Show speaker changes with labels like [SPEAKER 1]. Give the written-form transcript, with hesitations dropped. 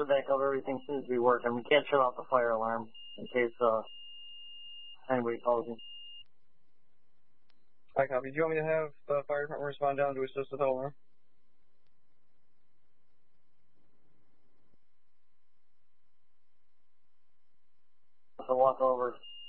[SPEAKER 1] it back up. Everything seems to be working. We can't shut off the fire alarm in case anybody calls me.
[SPEAKER 2] I copy. Do you want me to have the fire department respond down to assist with the alarm?
[SPEAKER 1] So walk over.